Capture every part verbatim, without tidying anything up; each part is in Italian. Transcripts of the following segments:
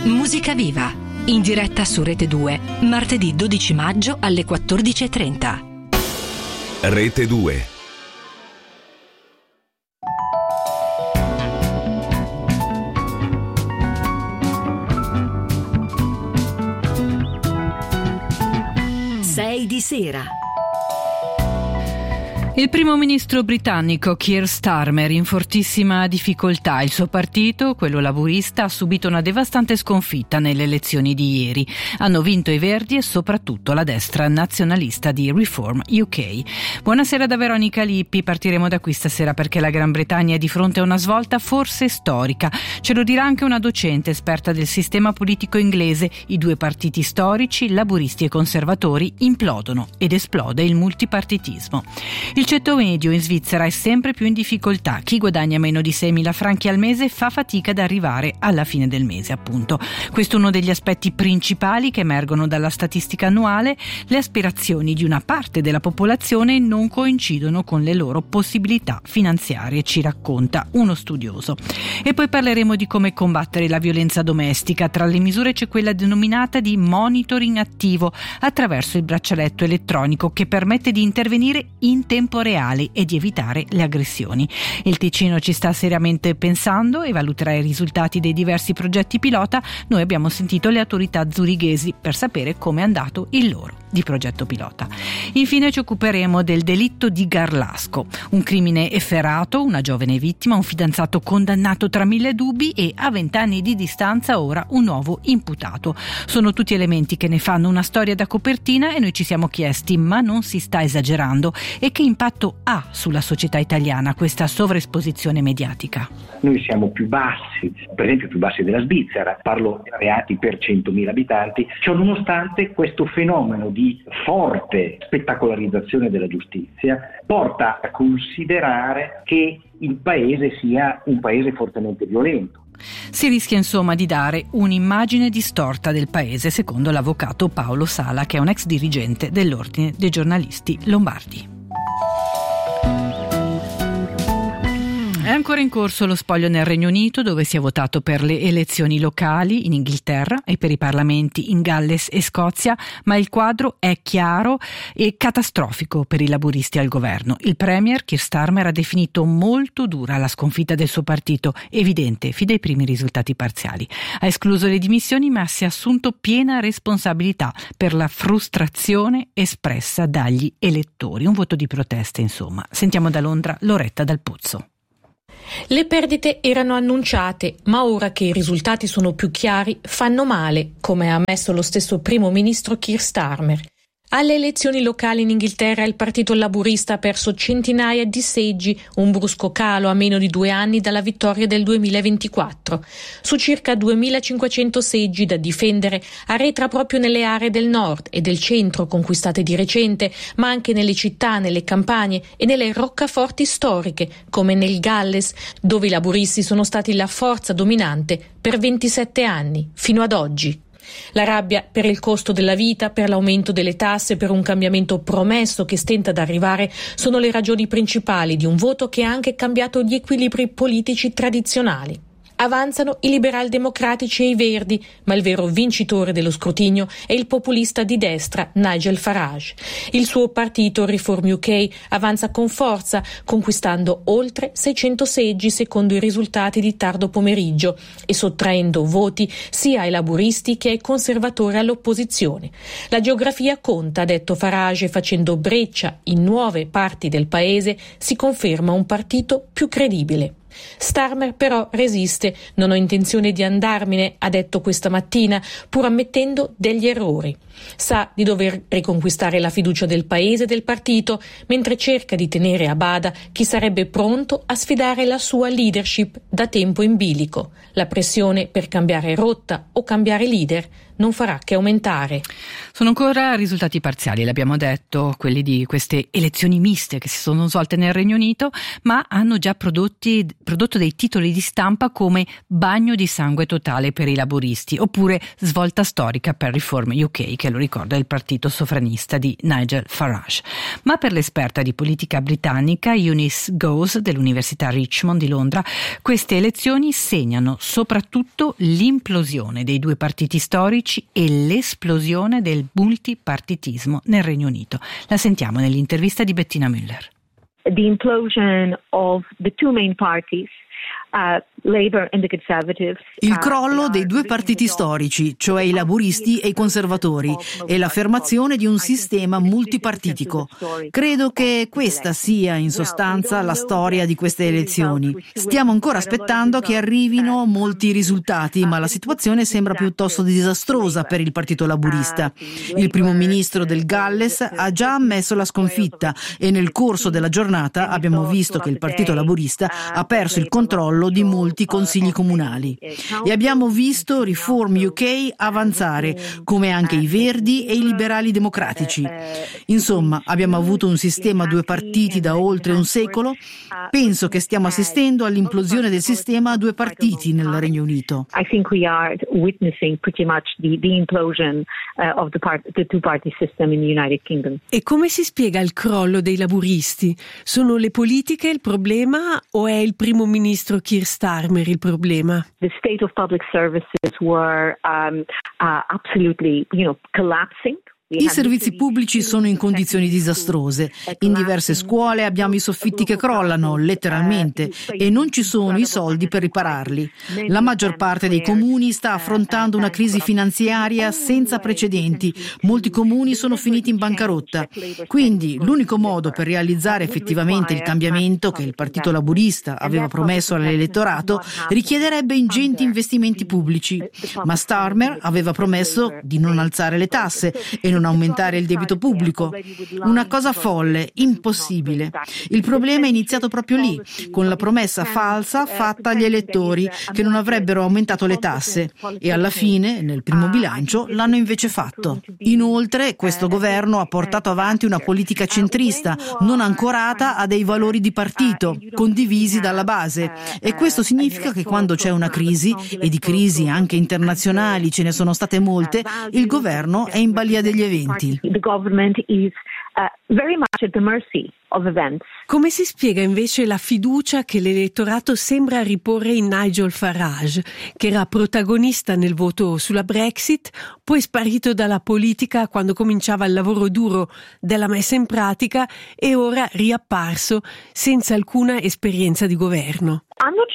Musica Viva, in diretta su Rete due, martedì dodici maggio alle quattordici e trenta. Rete due. sei di sera. Il primo ministro britannico Keir Starmer in fortissima difficoltà. Il suo partito, quello laburista, ha subito una devastante sconfitta nelle elezioni di ieri. Hanno vinto i Verdi e soprattutto la destra nazionalista di Reform U K. Buonasera da Veronica Lippi. Partiremo da qui stasera perché la Gran Bretagna è di fronte a una svolta forse storica. Ce lo dirà anche una docente esperta del sistema politico inglese. I due partiti storici, laburisti e conservatori, implodono ed esplode il multipartitismo. Il ceto medio in Svizzera è sempre più in difficoltà. Chi guadagna meno di seimila franchi al mese fa fatica ad arrivare alla fine del mese, appunto. Questo è uno degli aspetti principali che emergono dalla statistica annuale. Le aspirazioni di una parte della popolazione non coincidono con le loro possibilità finanziarie, ci racconta uno studioso. E poi parleremo di come combattere la violenza domestica. Tra le misure c'è quella denominata di monitoring attivo attraverso il braccialetto elettronico che permette di intervenire in tempo reali e di evitare le aggressioni. Il Ticino ci sta seriamente pensando e valuterà i risultati dei diversi progetti pilota. Noi abbiamo sentito le autorità zurighesi per sapere come è andato il loro di progetto pilota. Infine ci occuperemo del delitto di Garlasco, un crimine efferato, una giovane vittima, un fidanzato condannato tra mille dubbi e a vent'anni di distanza ora un nuovo imputato. Sono tutti elementi che ne fanno una storia da copertina e noi ci siamo chiesti: ma non si sta esagerando? E che impatto ha sulla società italiana questa sovraesposizione mediatica? Noi siamo più bassi, per esempio più bassi della Svizzera, parlo reati per centomila abitanti, cioè nonostante questo fenomeno di forte spettacolarizzazione della giustizia porta a considerare che il paese sia un paese fortemente violento. Si rischia insomma di dare un'immagine distorta del paese, secondo l'avvocato Paolo Sala, che è un ex dirigente dell'Ordine dei giornalisti lombardi. È ancora in corso lo spoglio nel Regno Unito, dove si è votato per le elezioni locali in Inghilterra e per i parlamenti in Galles e Scozia, ma il quadro è chiaro e catastrofico per i laburisti al governo. Il premier Keir Starmer ha definito molto dura la sconfitta del suo partito, evidente fin dai primi risultati parziali. Ha escluso le dimissioni, ma si è assunto piena responsabilità per la frustrazione espressa dagli elettori. Un voto di protesta, insomma. Sentiamo da Londra Loretta Dal Pozzo. Le perdite erano annunciate, ma ora che i risultati sono più chiari fanno male, come ha ammesso lo stesso primo ministro Keir Starmer. Alle elezioni locali in Inghilterra il partito laburista ha perso centinaia di seggi, un brusco calo a meno di due anni dalla vittoria del duemilaventiquattro. Su circa duemilacinquecento seggi da difendere arretra proprio nelle aree del nord e del centro conquistate di recente, ma anche nelle città, nelle campagne e nelle roccaforti storiche, come nel Galles, dove i laburisti sono stati la forza dominante per ventisette anni, fino ad oggi. La rabbia per il costo della vita, per l'aumento delle tasse, per un cambiamento promesso che stenta ad arrivare sono le ragioni principali di un voto che ha anche cambiato gli equilibri politici tradizionali. Avanzano i liberal-democratici e i verdi, ma il vero vincitore dello scrutinio è il populista di destra Nigel Farage. Il suo partito Reform U K avanza con forza, conquistando oltre seicento seggi secondo i risultati di tardo pomeriggio e sottraendo voti sia ai laburisti che ai conservatori all'opposizione. La geografia conta, ha detto Farage, facendo breccia in nuove parti del paese si conferma un partito più credibile. Starmer però resiste. Non ho intenzione di andarmene, ha detto questa mattina, pur ammettendo degli errori. Sa di dover riconquistare la fiducia del paese e del partito, mentre cerca di tenere a bada chi sarebbe pronto a sfidare la sua leadership da tempo in bilico. La pressione per cambiare rotta o cambiare leader non farà che aumentare. Sono ancora risultati parziali, l'abbiamo detto, quelli di queste elezioni miste che si sono svolte nel Regno Unito, ma hanno già prodotti prodotto dei titoli di stampa come bagno di sangue totale per i laburisti oppure svolta storica per Reform U K, che lo ricorda il partito sovranista di Nigel Farage. Ma per l'esperta di politica britannica Eunice Gause dell'Università Richmond di Londra, queste elezioni segnano soprattutto l'implosione dei due partiti storici e l'esplosione del multipartitismo nel Regno Unito. La sentiamo nell'intervista di Bettina Müller. The implosion of the two main parties, uh, Labour and the Conservatives. Il crollo dei due partiti storici, cioè i laburisti e i conservatori, e l'affermazione di un sistema multipartitico. Credo che questa sia in sostanza la storia di queste elezioni. Stiamo ancora aspettando che arrivino molti risultati, ma la situazione sembra piuttosto disastrosa per il partito laburista. Il primo ministro del Galles ha già ammesso la sconfitta e nel corso della giornata abbiamo visto che il partito laburista ha perso il controllo di molti consigli comunali e abbiamo visto Reform U K avanzare, come anche i Verdi e i liberali democratici. Insomma, abbiamo avuto un sistema a due partiti da oltre un secolo. Penso che stiamo assistendo all'implosione del sistema a due partiti nel Regno Unito. I think we are witnessing pretty much the, the implosion uh, of the, part, the two-party system in the United Kingdom. E come si spiega il crollo dei laburisti? Sono le politiche il problema o è il primo ministro Keir Starmer il problema? The state of public services were um, uh, absolutely, you know, collapsing. I servizi pubblici sono in condizioni disastrose. In diverse scuole abbiamo i soffitti che crollano, letteralmente, e non ci sono i soldi per ripararli. La maggior parte dei comuni sta affrontando una crisi finanziaria senza precedenti. Molti comuni sono finiti in bancarotta. Quindi l'unico modo per realizzare effettivamente il cambiamento che il Partito Laburista aveva promesso all'elettorato richiederebbe ingenti investimenti pubblici. Ma Starmer aveva promesso di non alzare le tasse e non aumentare il debito pubblico. Una cosa folle, impossibile. Il problema è iniziato proprio lì, con la promessa falsa fatta agli elettori che non avrebbero aumentato le tasse e alla fine, nel primo bilancio, l'hanno invece fatto. Inoltre, questo governo ha portato avanti una politica centrista, non ancorata a dei valori di partito, condivisi dalla base. E questo significa che quando c'è una crisi, e di crisi anche internazionali ce ne sono state molte, il governo è in balia degli eventi. The government is uh, very much at the mercy of events. Come si spiega invece la fiducia che l'elettorato sembra riporre in Nigel Farage, che era protagonista nel voto sulla Brexit, poi sparito dalla politica quando cominciava il lavoro duro della messa in pratica e ora riapparso senza alcuna esperienza di governo?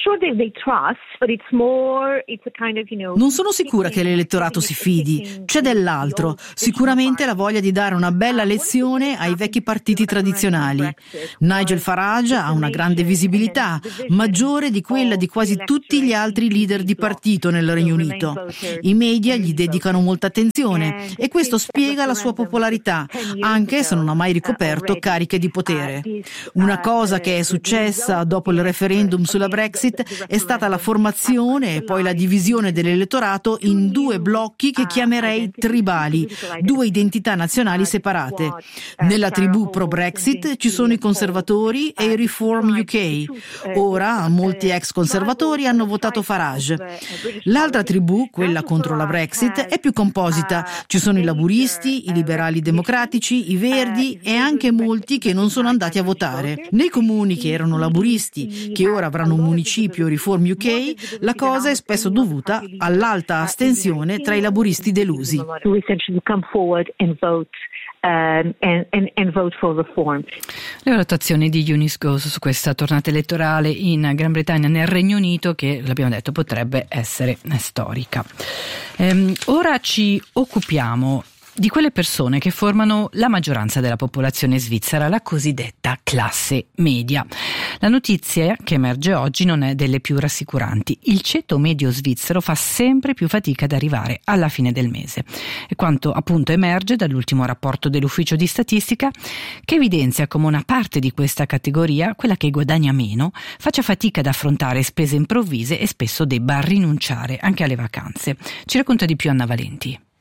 Non sono sicura che l'elettorato si fidi. C'è dell'altro. Sicuramente la voglia di dare una bella lezione ai vecchi partiti tradizionali. Nigel Farage ha una grande visibilità, maggiore di quella di quasi tutti gli altri leader di partito nel Regno Unito. I media gli dedicano molta attenzione e questo spiega la sua popolarità, anche se non ha mai ricoperto cariche di potere. Una cosa che è successa dopo il referendum sulla Brexit è stata la formazione e poi la divisione dell'elettorato in due blocchi che chiamerei tribali, due identità nazionali separate. Nella tribù pro-Brexit ci sono i conservatori e i Reform U K. Ora molti ex conservatori hanno votato Farage. L'altra tribù, quella contro la Brexit, è più composita. Ci sono i laburisti, i liberali democratici, i verdi e anche molti che non sono andati a votare. Nei comuni che erano laburisti, che ora avranno un municipio Reform U K, la cosa è spesso dovuta all'alta astensione tra i laburisti delusi. Um, and, and, and vote for reform. Le valutazioni di Eunice Gause su questa tornata elettorale in Gran Bretagna, nel Regno Unito, che l'abbiamo detto potrebbe essere storica. Ehm, ora ci occupiamo di quelle persone che formano la maggioranza della popolazione svizzera, la cosiddetta classe media. La notizia che emerge oggi non è delle più rassicuranti. Il ceto medio svizzero fa sempre più fatica ad arrivare alla fine del mese. E quanto appunto emerge dall'ultimo rapporto dell'Ufficio di Statistica, che evidenzia come una parte di questa categoria, quella che guadagna meno, faccia fatica ad affrontare spese improvvise e spesso debba rinunciare anche alle vacanze. Ci racconta di più Anna Valenti.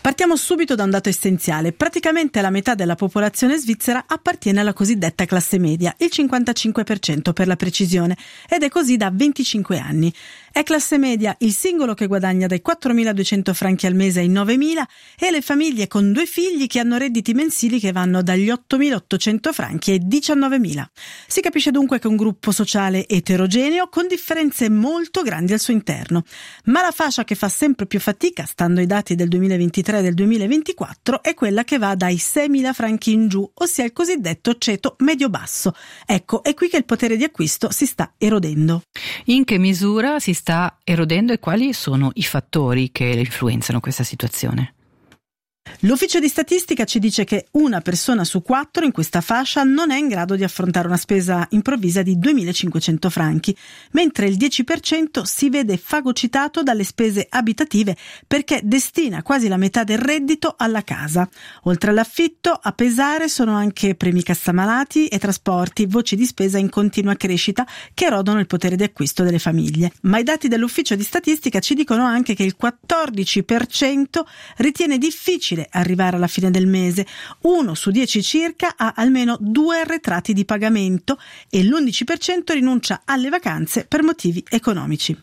Partiamo subito da un dato essenziale. Praticamente la metà della popolazione svizzera appartiene alla cosiddetta classe media, il cinquantacinque per cento per la precisione, ed è così da venticinque anni. È classe media il singolo che guadagna dai quattromiladuecento franchi al mese ai novemila e le famiglie con due figli che hanno redditi mensili che vanno dagli ottomilaottocento franchi ai diciannovemila. Si capisce dunque che è un gruppo sociale eterogeneo con differenze molto grandi al suo interno. Ma la fascia che fa sempre più fatica, stando ai dati del duemilaventitré e del duemilaventiquattro, è quella che va dai seimila franchi in giù, ossia il cosiddetto ceto medio-basso. Ecco, è qui che il potere di acquisto si sta erodendo. In che misura si sta erodendo e quali sono i fattori che influenzano questa situazione? L'ufficio di statistica ci dice che una persona su quattro in questa fascia non è in grado di affrontare una spesa improvvisa di duemilacinquecento franchi, mentre il dieci per cento si vede fagocitato dalle spese abitative perché destina quasi la metà del reddito alla casa. Oltre all'affitto, a pesare sono anche premi cassamalati e trasporti, voci di spesa in continua crescita che erodono il potere di acquisto delle famiglie. Ma i dati dell'ufficio di statistica ci dicono anche che il quattordici per cento ritiene difficile arrivare alla fine del mese, uno su dieci circa ha almeno due arretrati di pagamento e l'undici per cento rinuncia alle vacanze per motivi economici.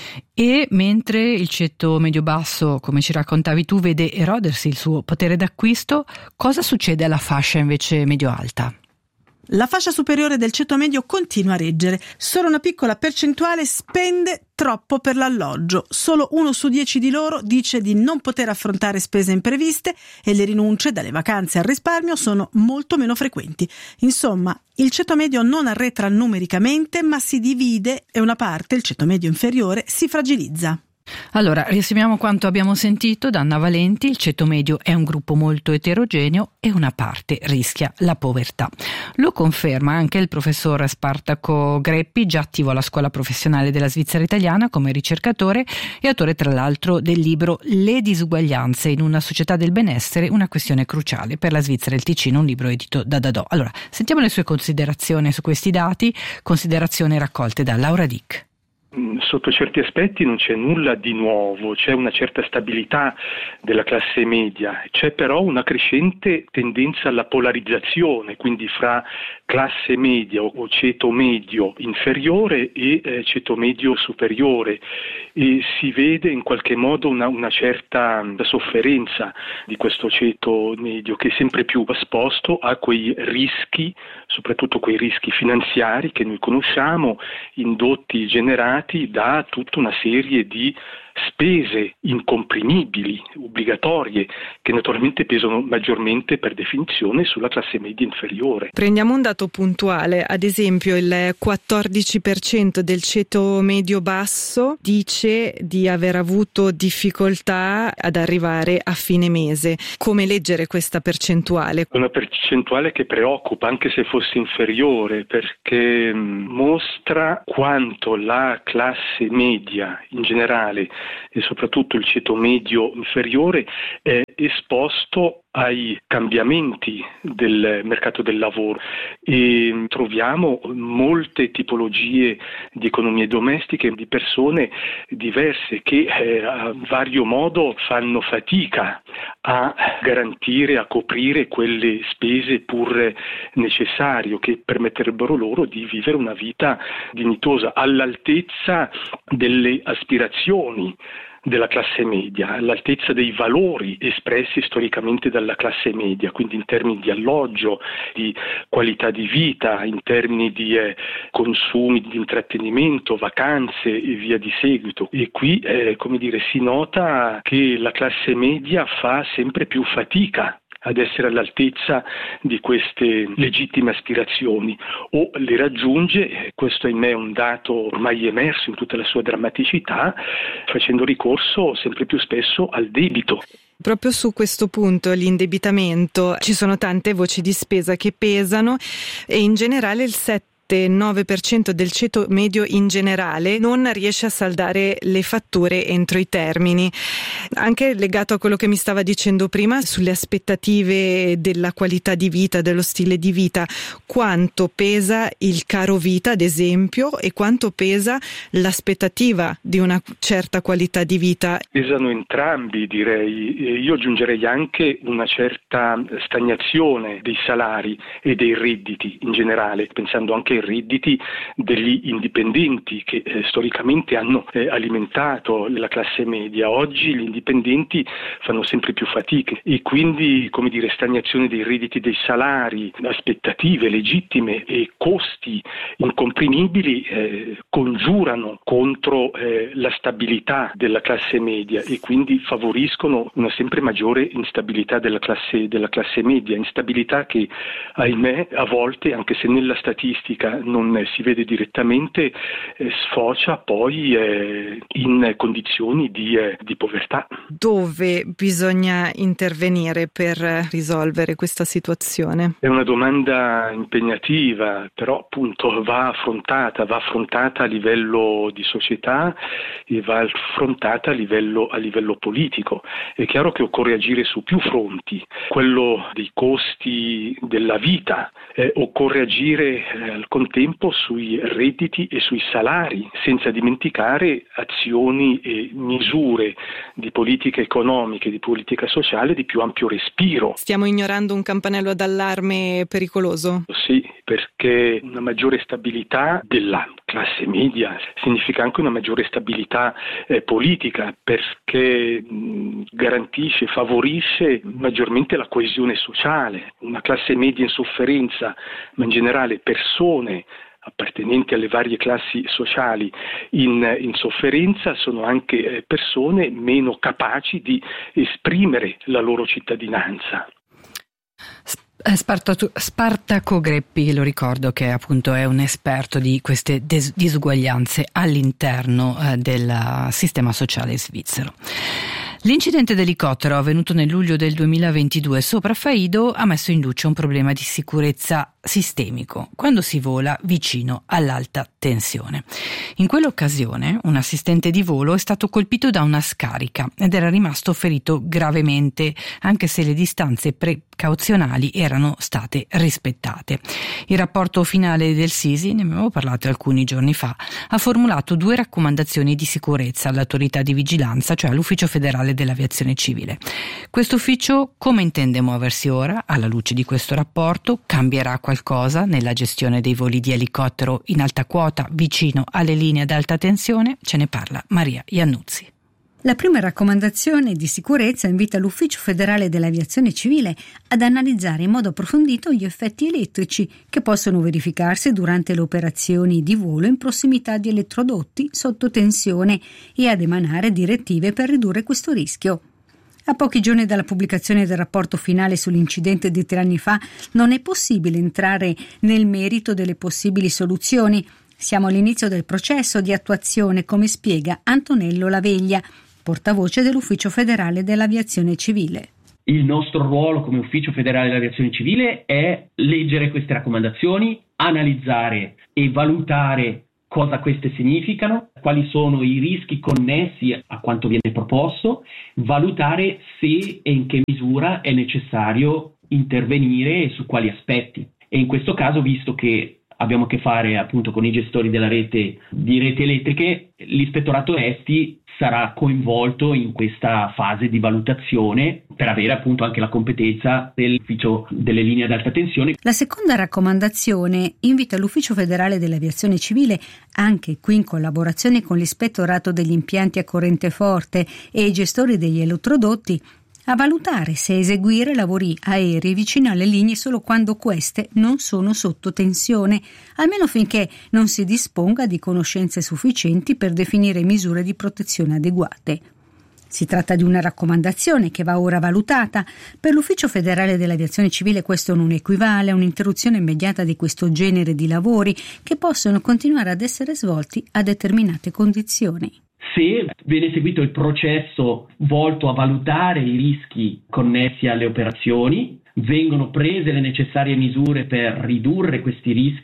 E mentre il ceto medio-basso, come ci raccontavi tu, vede erodersi il suo potere d'acquisto, cosa succede alla fascia invece medio-alta? La fascia superiore del ceto medio continua a reggere, solo una piccola percentuale spende troppo per l'alloggio, solo uno su dieci di loro dice di non poter affrontare spese impreviste e le rinunce dalle vacanze al risparmio sono molto meno frequenti. Insomma, il ceto medio non arretra numericamente ma si divide e una parte, il ceto medio inferiore, si fragilizza. Allora, riassumiamo quanto abbiamo sentito da Anna Valenti. Il ceto medio è un gruppo molto eterogeneo e una parte rischia la povertà. Lo conferma anche il professor Spartaco Greppi, già attivo alla Scuola Professionale della Svizzera Italiana come ricercatore e autore tra l'altro del libro Le disuguaglianze in una società del benessere, una questione cruciale per la Svizzera e il Ticino, un libro edito da Dadò. Allora, sentiamo le sue considerazioni su questi dati, considerazioni raccolte da Laura Dick. Sotto certi aspetti non c'è nulla di nuovo, c'è una certa stabilità della classe media, c'è però una crescente tendenza alla polarizzazione, quindi fra classe media o ceto medio inferiore e eh, ceto medio superiore, e si vede in qualche modo una, una certa sofferenza di questo ceto medio che è sempre più esposto a quei rischi, soprattutto quei rischi finanziari che noi conosciamo, indotti, generati da tutta una serie di spese incomprimibili, obbligatorie, che naturalmente pesano maggiormente per definizione sulla classe media inferiore. Prendiamo un dato puntuale, ad esempio il quattordici per cento del ceto medio-basso dice di aver avuto difficoltà ad arrivare a fine mese. Come leggere questa percentuale? Una percentuale che preoccupa, anche se fosse inferiore, perché mostra quanto la classe media in generale e soprattutto il ceto medio inferiore è esposto ai cambiamenti del mercato del lavoro e troviamo molte tipologie di economie domestiche, di persone diverse che eh, a vario modo fanno fatica a garantire, a coprire quelle spese pur necessarie che permetterebbero loro di vivere una vita dignitosa all'altezza delle aspirazioni della classe media, all'altezza dei valori espressi storicamente dalla classe media, quindi in termini di alloggio, di qualità di vita, in termini di eh, consumi, di intrattenimento, vacanze e via di seguito. E qui, eh, come dire, si nota che la classe media fa sempre più fatica ad essere all'altezza di queste legittime aspirazioni o le raggiunge, questo ahimè è un dato ormai emerso in tutta la sua drammaticità, facendo ricorso sempre più spesso al debito. Proprio su questo punto, l'indebitamento, ci sono tante voci di spesa che pesano e in generale il settore sette nove per cento del ceto medio in generale non riesce a saldare le fatture entro i termini. Anche legato a quello che mi stava dicendo prima sulle aspettative della qualità di vita, dello stile di vita, quanto pesa il caro vita ad esempio e quanto pesa l'aspettativa di una certa qualità di vita? Pesano entrambi, direi. Io aggiungerei anche una certa stagnazione dei salari e dei redditi in generale, pensando anche ai redditi degli indipendenti che eh, storicamente hanno eh, alimentato la classe media. Oggi gli indipendenti fanno sempre più fatiche e quindi, come dire, stagnazione dei redditi, dei salari, aspettative legittime e costi incomprimibili eh, congiurano contro eh, la stabilità della classe media e quindi favoriscono una sempre maggiore instabilità della classe, della classe media, instabilità che ahimè a volte, anche se nella statistica non si vede direttamente, eh, sfocia poi eh, in condizioni di, eh, di povertà. Dove bisogna intervenire per risolvere questa situazione? È una domanda impegnativa, però appunto va affrontata, va affrontata a livello di società e va affrontata a livello, a livello politico. È chiaro che occorre agire su più fronti, quello dei costi della vita, eh, occorre agire eh, al contempo sui redditi e sui salari, senza dimenticare azioni e misure di politica economica e di politica sociale di più ampio respiro. Stiamo ignorando un campanello d'allarme pericoloso? Sì, perché una maggiore stabilità della classe media significa anche una maggiore stabilità eh, politica, perché mh, garantisce, favorisce maggiormente la coesione sociale. Una classe media in sofferenza, ma in generale persone appartenenti alle varie classi sociali in, in sofferenza sono anche eh, persone meno capaci di esprimere la loro cittadinanza. Spartaco Greppi, lo ricordo, che appunto è un esperto di queste des- disuguaglianze all'interno eh, del sistema sociale svizzero. L'incidente d'elicottero avvenuto nel luglio del duemilaventidue sopra Faido ha messo in luce un problema di sicurezza sistemico quando si vola vicino all'alta tensione. In quell'occasione un assistente di volo è stato colpito da una scarica ed era rimasto ferito gravemente, anche se le distanze precauzionali erano state rispettate. Il rapporto finale del Sisi, ne abbiamo parlato alcuni giorni fa, ha formulato due raccomandazioni di sicurezza all'autorità di vigilanza, cioè all'Ufficio Federale dell'Aviazione Civile. Questo ufficio come intende muoversi ora? Alla luce di questo rapporto cambierà qualcosa nella gestione dei voli di elicottero in alta quota vicino alle linee ad alta tensione? Ce ne parla Maria Iannuzzi. La prima raccomandazione di sicurezza invita l'Ufficio Federale dell'Aviazione Civile ad analizzare in modo approfondito gli effetti elettrici che possono verificarsi durante le operazioni di volo in prossimità di elettrodotti sotto tensione e ad emanare direttive per ridurre questo rischio. A pochi giorni dalla pubblicazione del rapporto finale sull'incidente di tre anni fa non è possibile entrare nel merito delle possibili soluzioni. Siamo all'inizio del processo di attuazione, come spiega Antonello Laveglia, portavoce dell'Ufficio Federale dell'Aviazione Civile. Il nostro ruolo come Ufficio Federale dell'Aviazione Civile è leggere queste raccomandazioni, analizzare e valutare cosa queste significano, quali sono i rischi connessi a quanto viene proposto, valutare se e in che misura è necessario intervenire e su quali aspetti. E in questo caso, visto che abbiamo a che fare appunto con i gestori della rete di reti elettriche, l'ispettorato Esti sarà coinvolto in questa fase di valutazione per avere appunto anche la competenza dell'ufficio delle linee ad alta tensione. La seconda raccomandazione invita l'Ufficio Federale dell'Aviazione Civile, anche qui in collaborazione con l'Ispettorato degli impianti a corrente forte e i gestori degli elettrodotti, a valutare se eseguire lavori aerei vicino alle linee solo quando queste non sono sotto tensione, almeno finché non si disponga di conoscenze sufficienti per definire misure di protezione adeguate. Si tratta di una raccomandazione che va ora valutata. Per l'Ufficio Federale dell'Aviazione Civile questo non equivale a un'interruzione immediata di questo genere di lavori che possono continuare ad essere svolti a determinate condizioni. Se viene seguito il processo volto a valutare i rischi connessi alle operazioni, vengono prese le necessarie misure per ridurre questi rischi,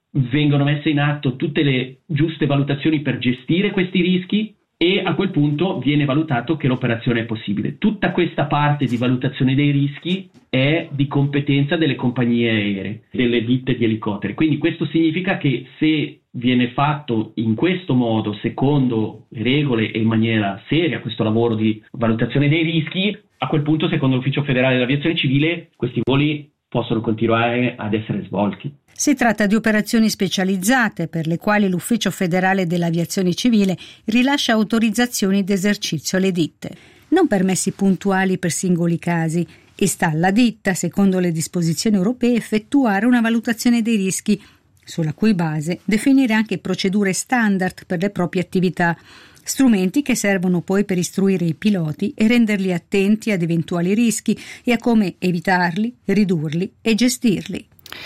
vengono messe in atto tutte le giuste valutazioni per gestire questi rischi e a quel punto viene valutato che l'operazione è possibile. Tutta questa parte di valutazione dei rischi è di competenza delle compagnie aeree, delle ditte di elicotteri. Quindi questo significa che se viene fatto in questo modo, secondo le regole e in maniera seria, questo lavoro di valutazione dei rischi, a quel punto, secondo l'Ufficio Federale dell'Aviazione Civile, questi voli possono continuare ad essere svolti. Si tratta di operazioni specializzate per le quali l'Ufficio Federale dell'Aviazione Civile rilascia autorizzazioni d'esercizio alle ditte, non permessi puntuali per singoli casi, e sta alla ditta, secondo le disposizioni europee, effettuare una valutazione dei rischi, sulla cui base definire anche procedure standard per le proprie attività, strumenti che servono poi per istruire i piloti e renderli attenti ad eventuali rischi e a come evitarli, ridurli e gestirli.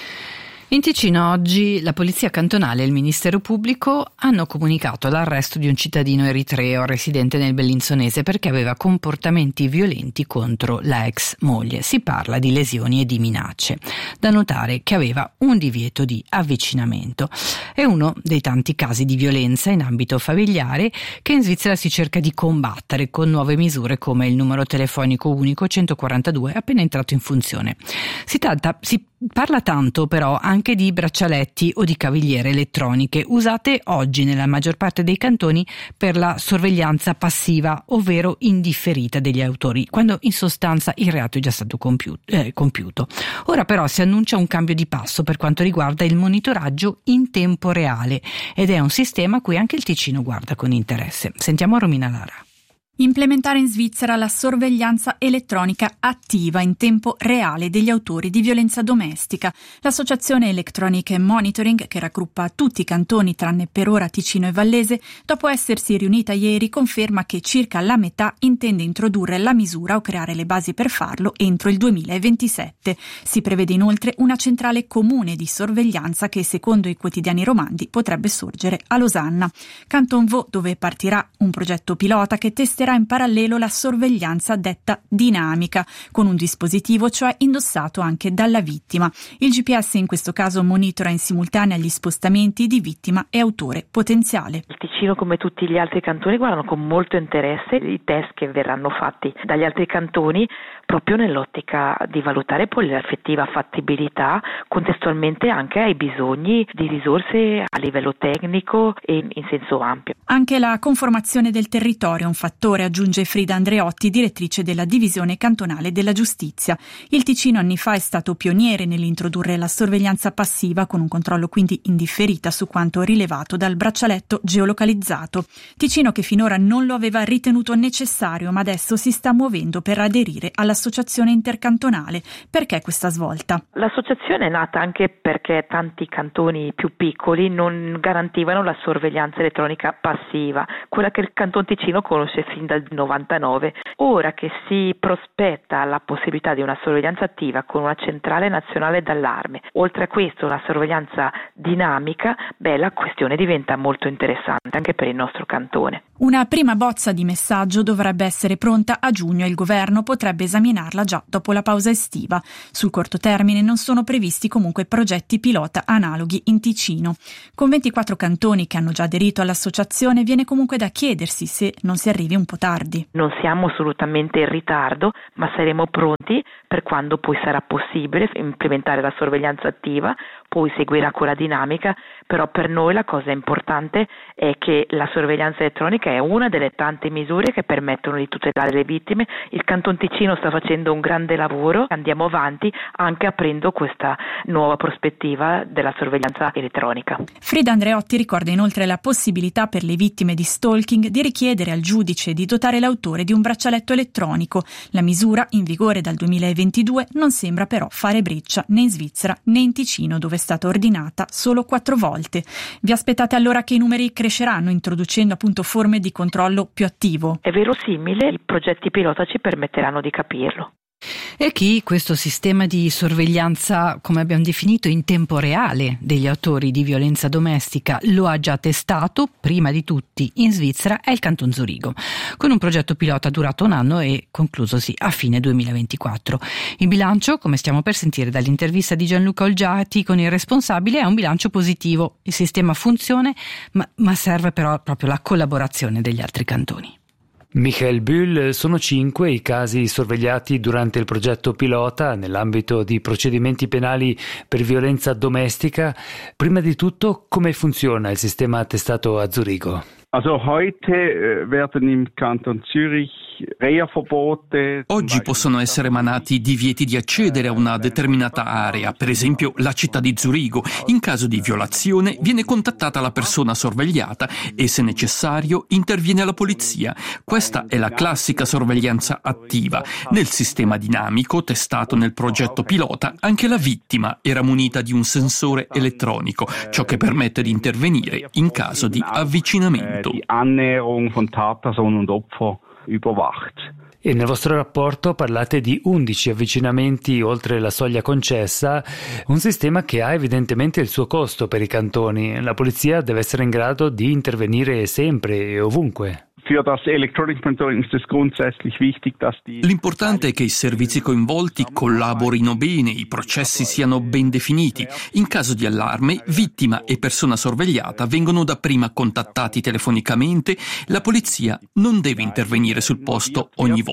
In Ticino oggi la Polizia Cantonale e il Ministero Pubblico hanno comunicato l'arresto di un cittadino eritreo residente nel Bellinzonese perché aveva comportamenti violenti contro la ex moglie. Si parla di lesioni e di minacce. Da notare che aveva un divieto di avvicinamento. È uno dei tanti casi di violenza in ambito familiare che in Svizzera si cerca di combattere con nuove misure come il numero telefonico unico centoquarantadue appena entrato in funzione. Si tratta, si parla tanto però anche di braccialetti o di cavigliere elettroniche usate oggi nella maggior parte dei cantoni per la sorveglianza passiva, ovvero indifferita degli autori, quando in sostanza il reato è già stato compiuto, eh, compiuto. Ora però si annuncia un cambio di passo per quanto riguarda il monitoraggio in tempo reale ed è un sistema a cui anche il Ticino guarda con interesse. Sentiamo Romina Lara. Implementare in Svizzera la sorveglianza elettronica attiva in tempo reale degli autori di violenza domestica. L'associazione Electronic Monitoring, che raggruppa tutti i cantoni tranne per ora Ticino e Vallese, dopo essersi riunita ieri conferma che circa la metà intende introdurre la misura o creare le basi per farlo entro il duemilaventisette. Si prevede inoltre una centrale comune di sorveglianza che, secondo i quotidiani romandi, potrebbe sorgere a Losanna. Canton Vaud, dove partirà un progetto pilota che testerà in parallelo la sorveglianza detta dinamica, con un dispositivo cioè indossato anche dalla vittima. Il G P S in questo caso monitora in simultanea gli spostamenti di vittima e autore potenziale. Il Ticino, come tutti gli altri cantoni, guardano con molto interesse i test che verranno fatti dagli altri cantoni, proprio nell'ottica di valutare poi l'effettiva fattibilità contestualmente anche ai bisogni di risorse a livello tecnico e in senso ampio. Anche la conformazione del territorio è un fattore, aggiunge Frida Andreotti, direttrice della divisione cantonale della giustizia. Il Ticino anni fa è stato pioniere nell'introdurre la sorveglianza passiva, con un controllo quindi indifferita su quanto rilevato dal braccialetto geolocalizzato. Ticino che finora non lo aveva ritenuto necessario, ma adesso si sta muovendo per aderire all'associazione intercantonale. Perché questa svolta? L'associazione è nata anche perché tanti cantoni più piccoli non garantivano la sorveglianza elettronica passiva, quella che il Canton Ticino conosce fin dal novantanove. Ora che si prospetta la possibilità di una sorveglianza attiva con una centrale nazionale d'allarme, oltre a questo una sorveglianza dinamica, beh, la questione diventa molto interessante anche per il nostro cantone. Una prima bozza di messaggio dovrebbe essere pronta a giugno e il governo potrebbe esaminarla già dopo la pausa estiva. Sul corto termine non sono previsti comunque progetti pilota analoghi in Ticino. Con ventiquattro cantoni che hanno già aderito all'associazione viene comunque da chiedersi se non si arrivi un po' tardi. Non siamo assolutamente in ritardo, ma saremo pronti per quando poi sarà possibile implementare la sorveglianza attiva, poi seguirà quella dinamica, però per noi la cosa importante è che la sorveglianza elettronica è una delle tante misure che permettono di tutelare le vittime. Il Canton Ticino sta facendo un grande lavoro, andiamo avanti anche aprendo questa nuova prospettiva della sorveglianza elettronica. Frida Andreotti ricorda inoltre la possibilità per le vittime di stalking di richiedere al giudice di dotare l'autore di un braccialetto elettronico. La misura, in vigore dal duemilaventidue, non sembra però fare breccia né in Svizzera né in Ticino, dove è stata ordinata solo quattro volte. Vi aspettate allora che i numeri cresceranno, introducendo appunto forme di controllo più attivo? È verosimile, i progetti pilota ci permetteranno di capirlo. E chi questo sistema di sorveglianza, come abbiamo definito, in tempo reale degli autori di violenza domestica lo ha già testato, prima di tutti in Svizzera, è il Canton Zurigo, con un progetto pilota durato un anno e conclusosi a fine duemilaventiquattro. Il bilancio, come stiamo per sentire dall'intervista di Gianluca Olgiati con il responsabile, è un bilancio positivo. Il sistema funziona, ma, ma serve però proprio la collaborazione degli altri cantoni. Michael Bühl, sono cinque i casi sorvegliati durante il progetto pilota nell'ambito di procedimenti penali per violenza domestica. Prima di tutto, come funziona il sistema testato a Zurigo? Also heute werden im Kanton Zürich Reha-Verbote. Oggi possono essere emanati divieti di accedere a una determinata area, per esempio la città di Zurigo. In caso di violazione viene contattata la persona sorvegliata e, se necessario, interviene la polizia. Questa è la classica sorveglianza attiva. Nel sistema dinamico testato nel progetto pilota, anche la vittima era munita di un sensore elettronico, ciò che permette di intervenire in caso di avvicinamento. Die Annäherung von Tatperson und Opfer überwacht. E nel vostro rapporto parlate di undici avvicinamenti oltre la soglia concessa, un sistema che ha evidentemente il suo costo per i cantoni. La polizia deve essere in grado di intervenire sempre e ovunque. L'importante è che i servizi coinvolti collaborino bene, i processi siano ben definiti. In caso di allarme, vittima e persona sorvegliata vengono dapprima contattati telefonicamente. La polizia non deve intervenire sul posto ogni volta.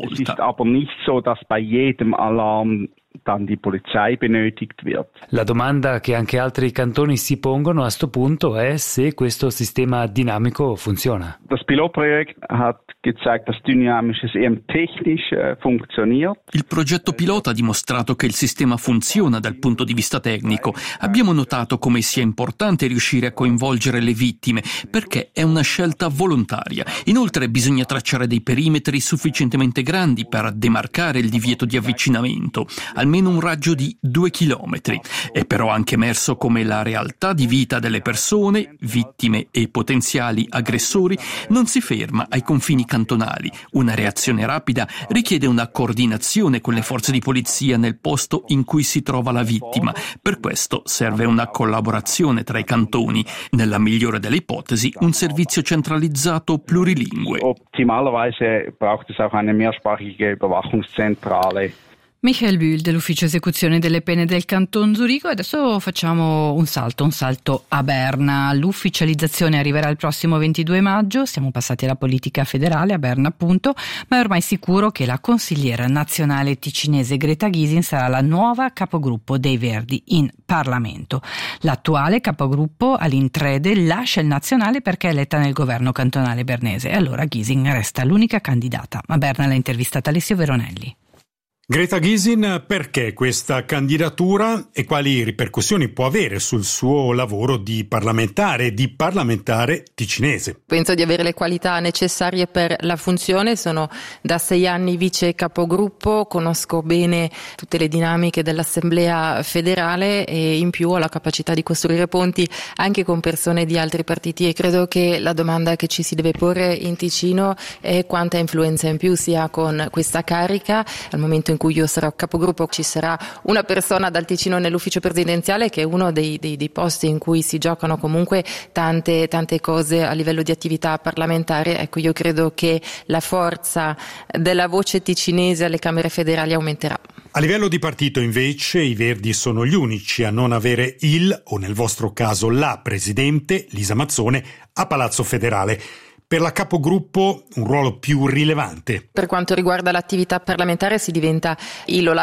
Dann die Polizei benötigt wird. La domanda che anche altri cantoni si pongono a sto punto è se questo sistema dinamico funziona. Das Pilotprojekt hat gezeigt, dass dynamisches eher technisch äh, funktioniert. Il progetto pilota ha dimostrato che il sistema funziona dal punto di vista tecnico. Abbiamo notato come sia importante riuscire a coinvolgere le vittime, perché è una scelta volontaria. Inoltre bisogna tracciare dei perimetri sufficientemente grandi per demarcare il divieto di avvicinamento, almeno un raggio di due chilometri. È però anche emerso come la realtà di vita delle persone, vittime e potenziali aggressori, non si ferma ai confini cantonali. Una reazione rapida richiede una coordinazione con le forze di polizia nel posto in cui si trova la vittima. Per questo serve una collaborazione tra i cantoni. Nella migliore delle ipotesi, un servizio centralizzato plurilingue. Optimalerweise braucht es auch eine mehrsprachige Überwachungszentrale. Michael Bühl dell'Ufficio Esecuzione delle Pene del Canton Zurigo. Adesso facciamo un salto, un salto a Berna. L'ufficializzazione arriverà il prossimo ventidue maggio, siamo passati alla politica federale a Berna appunto, ma è ormai sicuro che la consigliera nazionale ticinese Greta Gysin sarà la nuova capogruppo dei Verdi in Parlamento. L'attuale capogruppo all'Intrede lascia il nazionale perché è eletta nel governo cantonale bernese e allora Gysin resta l'unica candidata. A Berna l'ha intervistata Alessio Veronelli. Greta Gysin, perché questa candidatura e quali ripercussioni può avere sul suo lavoro di parlamentare, di parlamentare ticinese? Penso di avere le qualità necessarie per la funzione, sono da sei anni vice capogruppo, conosco bene tutte le dinamiche dell'Assemblea federale e in più ho la capacità di costruire ponti anche con persone di altri partiti e credo che la domanda che ci si deve porre in Ticino è quanta influenza in più si ha con questa carica. Al momento in cui io sarò capogruppo ci sarà una persona dal Ticino nell'ufficio presidenziale che è uno dei, dei, dei posti in cui si giocano comunque tante, tante cose a livello di attività parlamentare. Ecco, io credo che la forza della voce ticinese alle Camere federali aumenterà. A livello di partito invece i Verdi sono gli unici a non avere il, o nel vostro caso la presidente, Lisa Mazzone, a Palazzo Federale. Per la capogruppo un ruolo più rilevante. Per quanto riguarda l'attività parlamentare si diventa il